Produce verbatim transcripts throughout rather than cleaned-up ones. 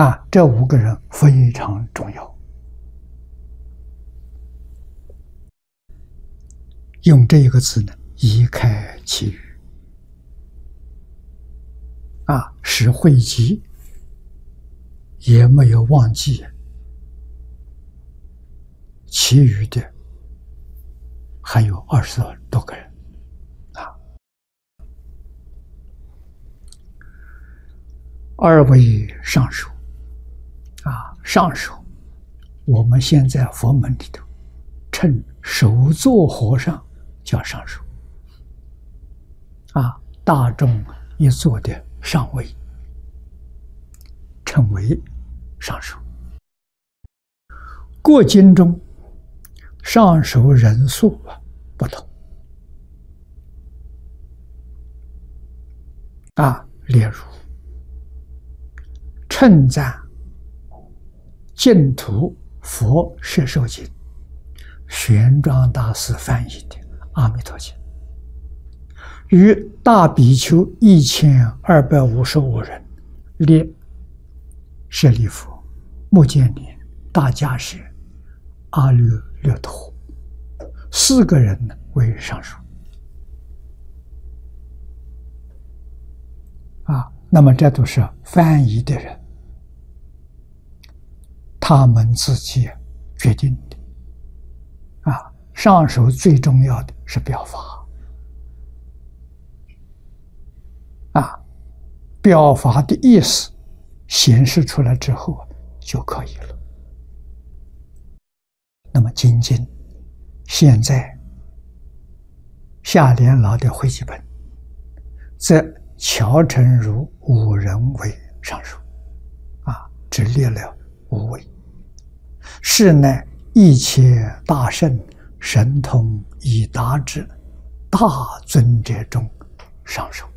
啊，这五个人非常重要。用这一个字呢，移开其余。啊，使慧集也没有忘记其余的还有二十多个人啊。二位上首啊，上首我们现在佛门里头称首座和尚叫上首啊，大众一座的上位称为上首。各经中上首人数不同啊，例如称赞净土佛摄受经，玄奘大师翻译的《阿弥陀经》，与大比丘一千二百五十五人列舍利弗、目犍连、大迦叶、阿耨略陀四个人为上首啊。那么这都是翻译的人他们自己决定的啊。上首最重要的是表法啊，表法的意思显示出来之后就可以了。那么精进现在下联老的汇集本则乔成如五人为上首啊，只列了五位，是乃一切大圣神通已达之大尊者中上首。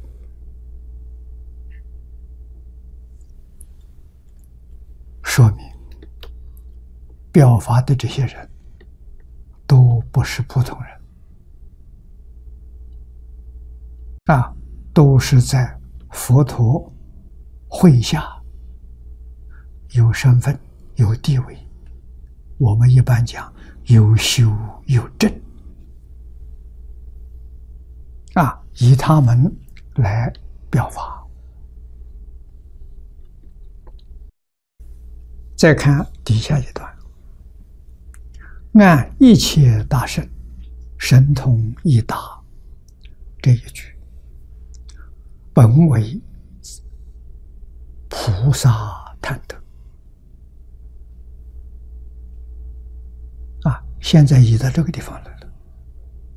说明表法的这些人都不是普通人啊，都是在佛陀会下有身份有地位，我们一般讲有修有证啊，以他们来表法。再看底下一段，按一切大圣神通已达这一句，本为菩萨贪得啊。现在移到这个地方了，